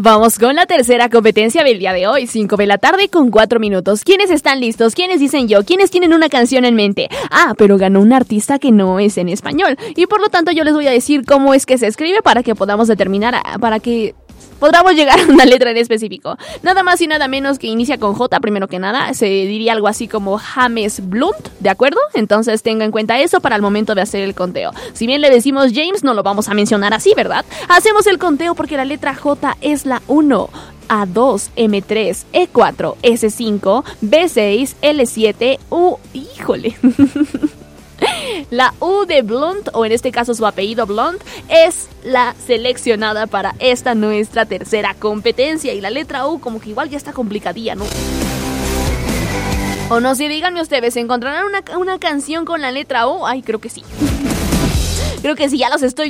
Vamos con la tercera competencia del día de hoy, 5 de la tarde con 4 minutos. ¿Quiénes están listos? ¿Quiénes dicen yo? ¿Quiénes tienen una canción en mente? Ah, pero ganó un artista que no es en español. Y por lo tanto yo les voy a decir cómo es que se escribe para que podamos determinar, para que podamos llegar a una letra en específico. Nada más y nada menos que inicia con J, primero que nada. Se diría algo así como James Blunt, ¿de acuerdo? Entonces tenga en cuenta eso para el momento de hacer el conteo. Si bien le decimos James, no lo vamos a mencionar así, ¿verdad? Hacemos el conteo porque la letra J es la 1. A2, M3, E4, S5, B6, L7, U... ¡Híjole! La U de Blunt, o en este caso su apellido Blunt, es la seleccionada para esta nuestra tercera competencia. Y la letra U como que igual ya está complicadilla, ¿no? O no sé, díganme ustedes, ¿encontrarán una canción con la letra U? Ay, creo que sí. Creo que sí, ya los estoy